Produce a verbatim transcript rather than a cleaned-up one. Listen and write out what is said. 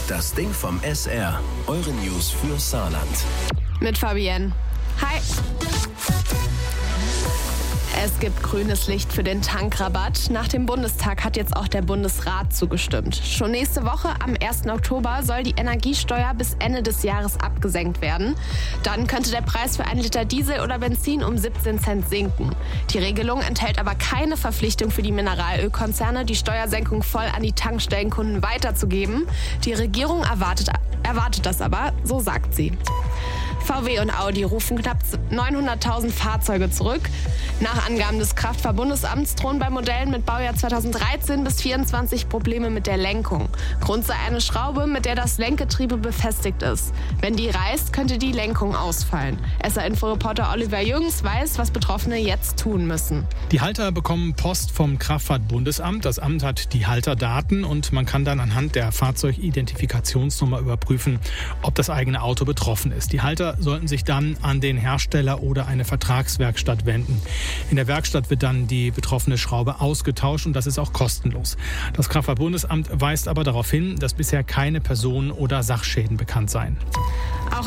Das Ding vom S R. Eure News für Saarland. Mit Fabienne. Hi. Es gibt grünes Licht für den Tankrabatt. Nach dem Bundestag hat jetzt auch der Bundesrat zugestimmt. Schon nächste Woche, am ersten Oktober, soll die Energiesteuer bis Ende des Jahres abgesenkt werden. Dann könnte der Preis für einen Liter Diesel oder Benzin um siebzehn Cent sinken. Die Regelung enthält aber keine Verpflichtung für die Mineralölkonzerne, die Steuersenkung voll an die Tankstellenkunden weiterzugeben. Die Regierung erwartet, erwartet das aber, so sagt sie. V W und Audi rufen knapp neunhunderttausend Fahrzeuge zurück. Nach Angaben des Kraftfahrt-Bundesamts drohen bei Modellen mit Baujahr zweitausenddreizehn bis vierundzwanzig Probleme mit der Lenkung. Grund sei eine Schraube, mit der das Lenkgetriebe befestigt ist. Wenn die reißt, könnte die Lenkung ausfallen. S R-Inforeporter Oliver Jürgens weiß, was Betroffene jetzt tun müssen. Die Halter bekommen Post vom Kraftfahrt-Bundesamt. Das Amt hat die Halterdaten und man kann dann anhand der Fahrzeugidentifikationsnummer überprüfen, ob das eigene Auto betroffen ist. Die Halter sollten sich dann an den Hersteller oder eine Vertragswerkstatt wenden. In der Werkstatt wird dann die betroffene Schraube ausgetauscht und das ist auch kostenlos. Das Kraftfahrt-Bundesamt weist aber darauf hin, dass bisher keine Personen- oder Sachschäden bekannt seien. Auch